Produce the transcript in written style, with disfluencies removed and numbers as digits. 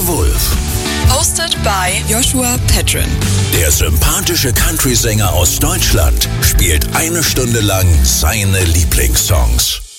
Wolf. Hosted by Joshua Pedron. Der sympathische Country-Sänger aus Deutschland spielt 1 Stunde lang seine Lieblingssongs.